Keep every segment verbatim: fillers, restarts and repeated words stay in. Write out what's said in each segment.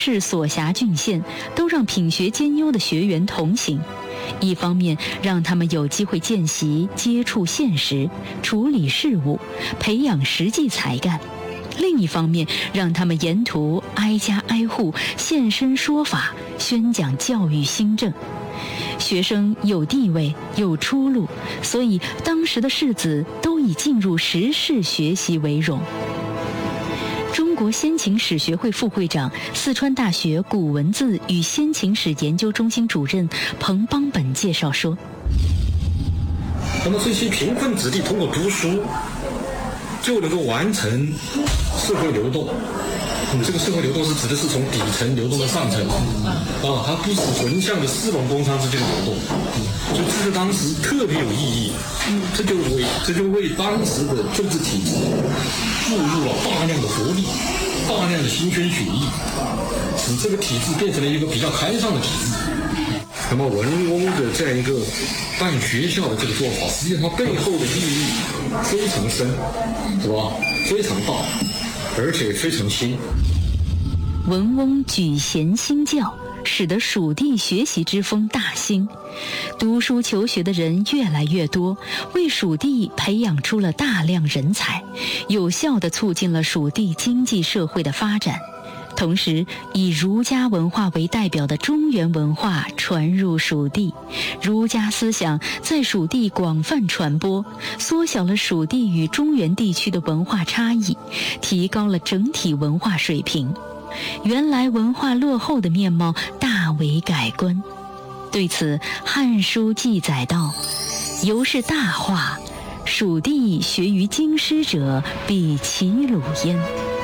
市所辖郡县都让品学兼优的学员同行，一方面让他们有机会见习、接触现实、处理事务，培养实际才干；另一方面让他们沿途挨家挨户现身说法，宣讲教育新政。学生有地位有出路，所以当时的士子都以进入时事学习为荣。中国先秦史学会副会长、四川大学古文字与先秦史研究中心主任彭邦本介绍说， 那么这些贫困子弟通过读书就能够完成社会流动。嗯、这个社会流动是指的是从底层流动到上层啊，它不是纯向的士农工商之间的流动，所以这是当时特别有意义。这就为这就为当时的政治体制注入了大量的活力，大量的新鲜血液，使这个体制变成了一个比较开放的体制。那么文翁的这样一个办学校的这个做法，实际上它背后的意义非常深，是吧？非常大，而且非常新。 文翁举贤兴教，使得蜀地学习之风大兴，读书求学的人越来越多，为蜀地培养出了大量人才，有效地促进了蜀地经济社会的发展。同时，以儒家文化为代表的中原文化传入蜀地，儒家思想在蜀地广泛传播，缩小了蜀地与中原地区的文化差异，提高了整体文化水平。原来文化落后的面貌大为改观。对此，《汉书》记载道：“由是大化，蜀地学于京师者，比齐鲁焉。”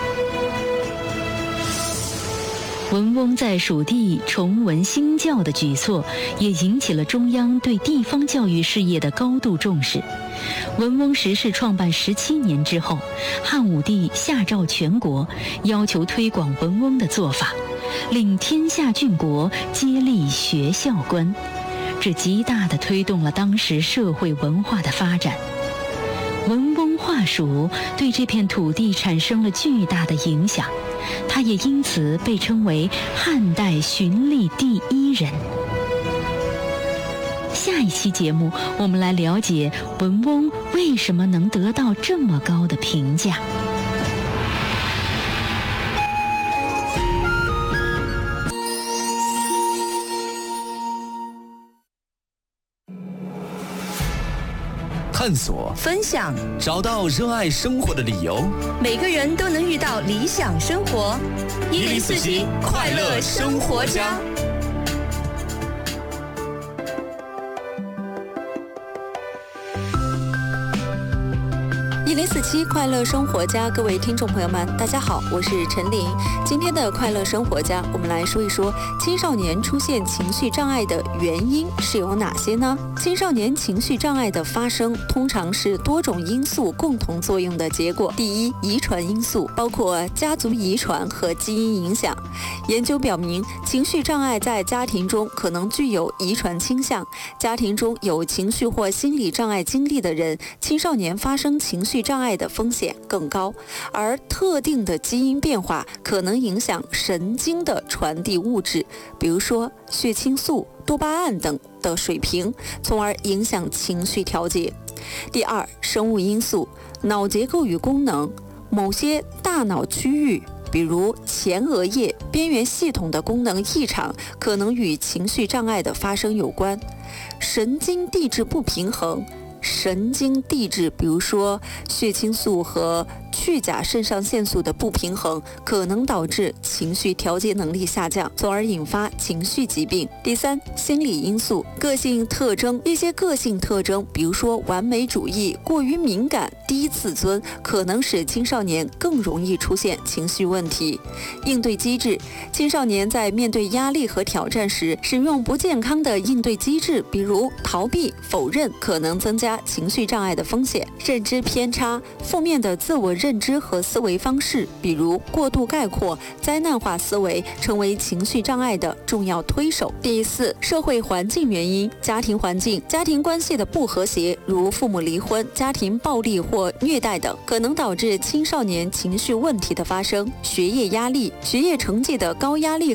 文翁在蜀地崇文兴教的举措，也引起了中央对地方教育事业的高度重视。文翁实事创办十七年之后，汉武帝下诏全国，要求推广文翁的做法，令天下郡国皆立学校官，这极大地推动了当时社会文化的发展。文翁划蜀对这片土地产生了巨大的影响，他也因此被称为汉代循吏第一人。下一期节目，我们来了解文翁为什么能得到这么高的评价。 探索、 分享， 找到热爱生活的理由。 每个人都能遇到理想生活。一零四七快乐生活家。一零四七快乐生活家，各位听众朋友们，大家好，我是陈琳。今天的快乐生活家，我们来说一说青少年出现情绪障碍的原因是有哪些呢？青少年情绪障碍的发生，通常是多种因素共同作用的结果。第一，遗传因素，包括家族遗传和基因影响。研究表明，情绪障碍在家庭中可能具有遗传倾向。家庭中有情绪或心理障碍经历的人，青少年发生情绪障碍的风险更高，而特定的基因变化可能影响神经的传递物质，比如说血清素、多巴胺等的水平，从而影响情绪调节。第二，生物因素，脑结构与功能，某些大脑区域，比如前额叶边缘系统的功能异常，可能与情绪障碍的发生有关。神经递质不平衡，神经递质，比如说血清素和去甲肾上腺素的不平衡，可能导致情绪调节能力下降，从而引发情绪疾病。第三，心理因素，个性特征，一些个性特征，比如说完美主义、过于敏感、低自尊，可能使青少年更容易出现情绪问题。应对机制，青少年在面对压力和挑战时，使用不健康的应对机制，比如逃避、否认，可能增加情绪障碍的风险。认知偏差，负面的自我认知和思维方式，比如过度概括、灾难化思维，成为情绪障碍的重要推手。第四，社会环境原因，家庭环境、家庭关系的不和谐，如父母离婚、家庭暴力或虐待等，可能导致青少年情绪问题的发生。学业压力，学业成绩的高压力